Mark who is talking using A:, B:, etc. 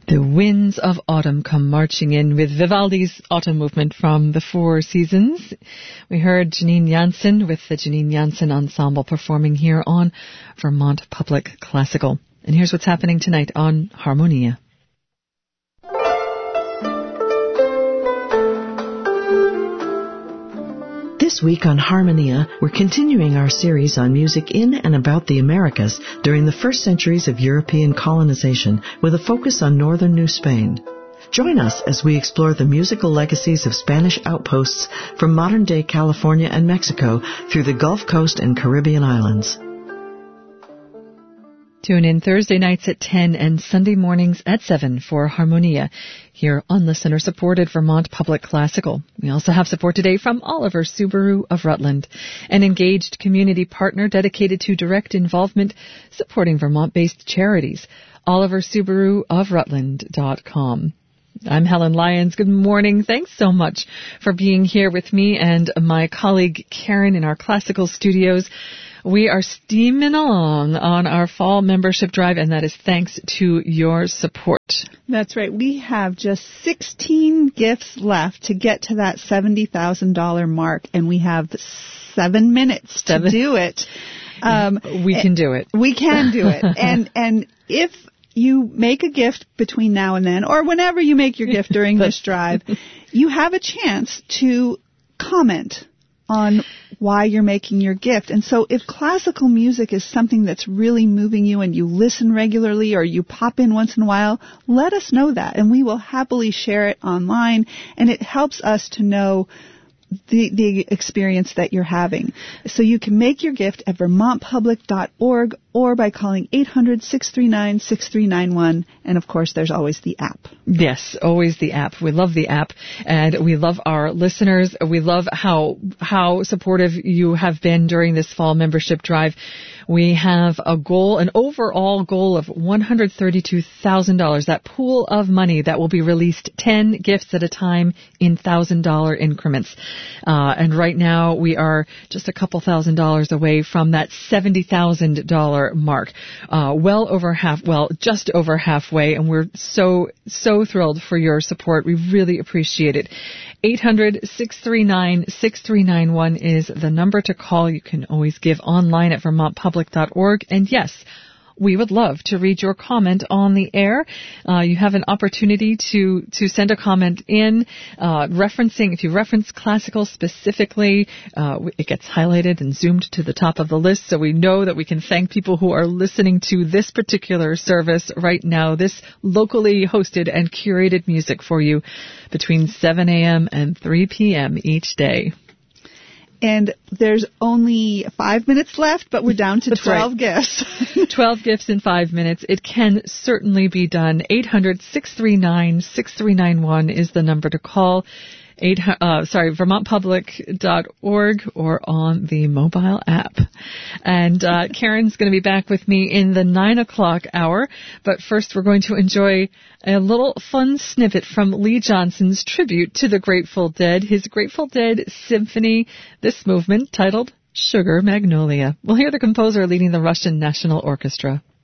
A: The winds of autumn come marching in with Vivaldi's autumn movement from the Four Seasons. We heard Janine Jansen with the Janine Jansen Ensemble performing here on Vermont Public Classical. And here's what's happening tonight on Harmonia.
B: This week on Harmonia, we're continuing our series on music in and about the Americas during the first centuries of European colonization, with a focus on northern New Spain. Join us as we explore the musical legacies of Spanish outposts from modern-day California and Mexico through the Gulf Coast and Caribbean islands.
A: Tune in Thursday nights at 10 and Sunday mornings at 7 for Harmonia here on listener-supported Vermont Public Classical. We also have support today from Oliver Subaru of Rutland, an engaged community partner dedicated to direct involvement supporting Vermont-based charities. OliverSubaruofRutland.com. I'm Helen Lyons. Good morning. Thanks so much for being here with me and my colleague Karen in our classical studios. We are steaming along on our fall membership drive, and that is thanks to your support.
C: That's right. We have just 16 gifts left to get to that $70,000 mark, and we have 7 minutes to do it.
A: We can do it.
C: We can do it. And if you make a gift between now and then, or whenever you make your gift during this drive, you have a chance to comment on why you're making your gift. And so if classical music is something that's really moving you and you listen regularly or you pop in once in a while, let us know that, and we will happily share it online, and it helps us to know the experience that you're having. So you can make your gift at vermontpublic.org or by calling 800-639-6391. And, of course, there's always the app.
A: Yes, always the app. We love the app, and we love our listeners. We love how supportive you have been during this fall membership drive. We have a goal, an overall goal of $132,000, that pool of money that will be released 10 gifts at a time in $1,000 increments. And right now we are just a couple $1,000s away from that $70,000 mark. Just over halfway, and we're so thrilled for your support. We really appreciate it. 800-639-6391 is the number to call. You can always give online at vermontpublic.org. And yes, we would love to read your comment on the air. You have an opportunity to send a comment in, if you reference classical specifically, it gets highlighted and zoomed to the top of the list, so we know that we can thank people who are listening to this particular service right now, this locally hosted and curated music for you between 7 a.m. and 3 p.m. each day.
C: And there's only 5 minutes left, but we're down to 12 gifts.
A: 12 gifts in 5 minutes. It can certainly be done. 800-639-6391 is the number to call. vermontpublic.org or on the mobile app. And Karen's going to be back with me in the 9 o'clock hour. But first, we're going to enjoy a little fun snippet from Lee Johnson's tribute to the Grateful Dead, his Grateful Dead Symphony, this movement titled Sugar Magnolia. We'll hear the composer leading the Russian National Orchestra.